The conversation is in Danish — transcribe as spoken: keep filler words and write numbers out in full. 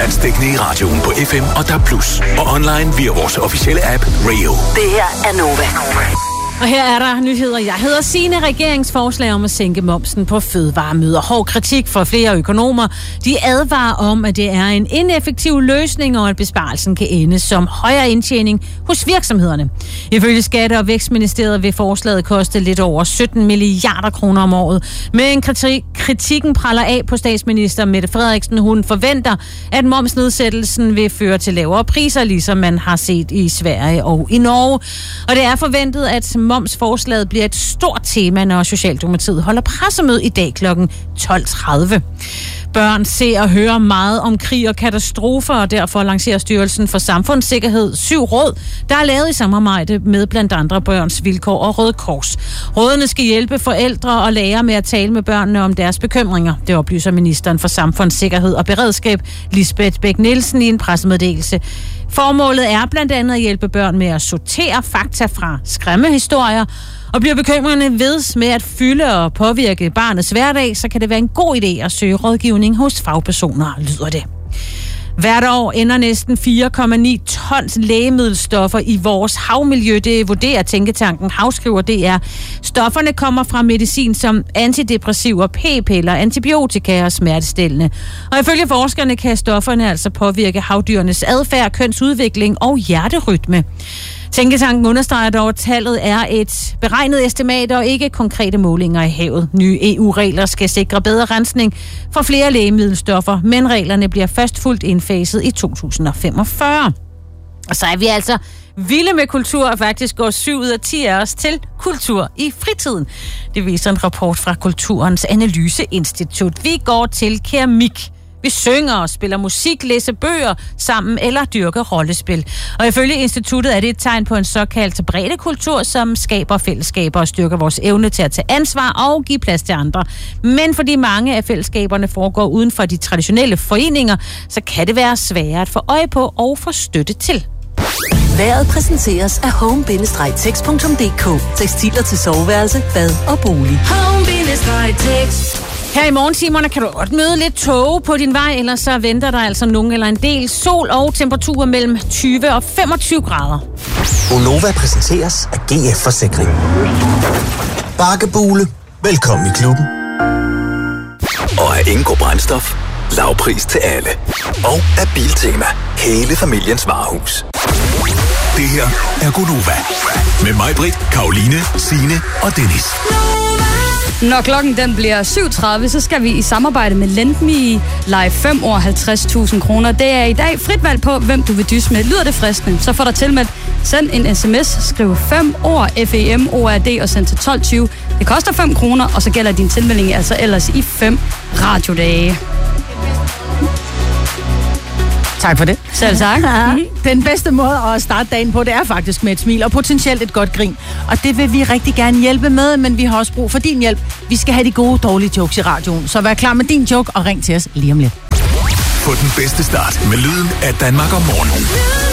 Landsdækkende i radioen på F M og D A B plus, og online via vores officielle app Rayo. Det her er Nova. Og her er der nyheder. Jeg hedder Signe. Regeringsforslag om at sænke momsen på fødevarer møder hård kritik fra flere økonomer. De advarer om, at det er en ineffektiv løsning, og at besparelsen kan ende som højere indtjening hos virksomhederne. Ifølge Skatte- og Vækstministeriet vil forslaget koste lidt over sytten milliarder kroner om året. Men kritikken praller af på statsminister Mette Frederiksen. Hun forventer, at momsnedsættelsen vil føre til lavere priser, ligesom man har set i Sverige og i Norge. Og det er forventet, at momsforslaget bliver et stort tema, når Socialdemokratiet holder pressemøde i dag klokken tolv tredive. Børn ser og hører meget om krig og katastrofer, og derfor lancerer Styrelsen for Samfundssikkerhed syv råd, der er lavet i samarbejde med blandt andre Børns Vilkår og Røde Kors. Rådene skal hjælpe forældre og lærere med at tale med børnene om deres bekymringer. Det oplyser ministeren for Samfundssikkerhed og Beredskab, Lisbeth Bech-Nielsen, i en pressemeddelelse. Formålet er blandt andet at hjælpe børn med at sortere fakta fra skræmmehistorier, og bliver bekymrende ved med at fylde og påvirke barnets hverdag, så kan det være en god idé at søge rådgivning hos fagpersoner, lyder det. Hvert år ender næsten fire komma ni tons lægemiddelstoffer i vores havmiljø. Det vurderer tænketanken Havskriver D R. Stofferne kommer fra medicin som antidepressiver, p-piller, antibiotika og smertestillende. Og ifølge forskerne kan stofferne altså påvirke havdyrenes adfærd, kønsudvikling og hjerterytme. Tænketanken understreger dog, at tallet er et beregnet estimat og ikke konkrete målinger i havet. Nye E U-regler skal sikre bedre rensning for flere lægemiddelstoffer, men reglerne bliver først fuldt indfaset i to tusind femogfyrre. Og så er vi altså vilde med kultur, og faktisk går syv ud af ti af os til kultur i fritiden. Det viser en rapport fra Kulturens Analyseinstitut. Vi går til keramik. Vi synger og spiller musik, læser bøger sammen eller dyrker rollespil. Og ifølge instituttet er det et tegn på en såkaldt breddekultur, som skaber fællesskaber og styrker vores evne til at tage ansvar og give plads til andre. Men fordi mange af fællesskaberne foregår uden for de traditionelle foreninger, så kan det være sværere at få øje på og få støtte til. Vejret præsenteres af home bindestreg tex punktum d k. Tekstiler til soveværelse, bad og bolig. home bindestreg tex. Her i morgentimerne kan du godt møde lidt tåge på din vej, ellers så venter der altså nogen eller en del sol og temperaturer mellem tyve og femogtyve grader. Gonova præsenteres af G F Forsikring. Bakkebule. Velkommen i klubben. Og af Ingo Brændstof. Lavpris til alle. Og af Biltema. Hele familiens varehus. Det her er Gonova. Med mig, Britt, Karoline, Signe og Dennis. Når klokken den bliver syv tredive, så skal vi i samarbejde med LendMe lege fem år halvtreds tusind kroner. Det er i dag frit valg på, hvem du vil dysse med. Lyder det fristende, så får der tilmeldt. Send en sms, skriv fem år, F E M O R D og send til tolv tyve. Det koster fem kroner, og så gælder din tilmelding altså ellers i fem radiodage. Tak for det. Selv tak. Ja, den bedste måde at starte dagen på, det er faktisk med et smil og potentielt et godt grin. Og det vil vi rigtig gerne hjælpe med, men vi har også brug for din hjælp. Vi skal have de gode, dårlige jokes i radioen. Så vær klar med din joke og ring til os lige om lidt. Få den bedste start med lyden af Danmark om morgenen.